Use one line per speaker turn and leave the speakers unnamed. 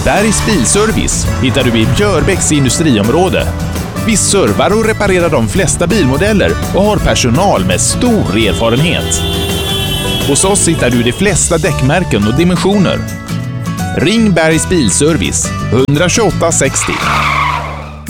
Bergs Bilservice hittar du i Björbäcks industriområde. Vi servar och reparerar de flesta bilmodeller och har personal med stor erfarenhet. Hos oss hittar du de flesta däckmärken och dimensioner. Ring Bergs Bilservice 128 60.